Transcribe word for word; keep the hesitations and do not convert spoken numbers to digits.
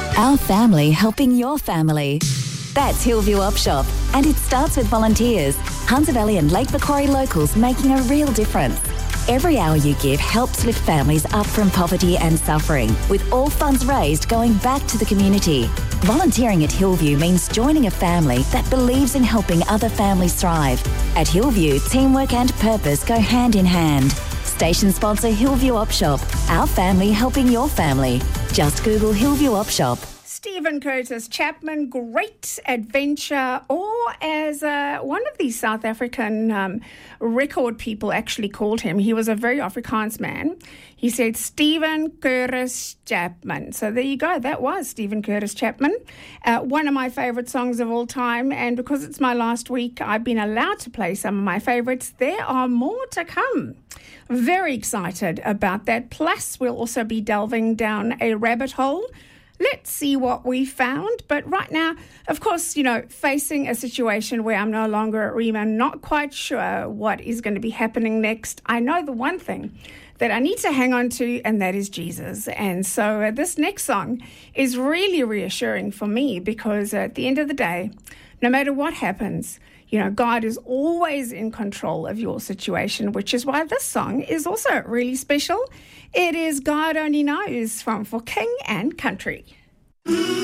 Our family helping your family. That's Hillview Opshop, and it starts with volunteers. Hunter Valley and Lake Macquarie locals making a real difference. Every hour you give helps lift families up from poverty and suffering, with all funds raised going back to the community. Volunteering at Hillview means joining a family that believes in helping other families thrive. At Hillview, teamwork and purpose go hand in hand. Station sponsor Hillview Opshop. Our family helping your family. Just Google Hillview Opshop. Stephen Curtis Chapman, great adventure, or as uh, one of these South African um, record people actually called him. He was a very Afrikaans man. He said Stephen Curtis Chapman. So there you go. That was Stephen Curtis Chapman. Uh, one of my favourite songs of all time. And because it's my last week, I've been allowed to play some of my favourites. There are more to come. Very excited about that. Plus, we'll also be delving down a rabbit hole. Let's see what we found. But right now, of course, you know, facing a situation where I'm no longer at Rima, not quite sure what is going to be happening next. I know the one thing that I need to hang on to, and that is Jesus. And so uh, this next song is really reassuring for me, because at the end of the day, no matter what happens, you know, God is always in control of your situation, which is why this song is also really special. It is God Only Knows from For King and Country.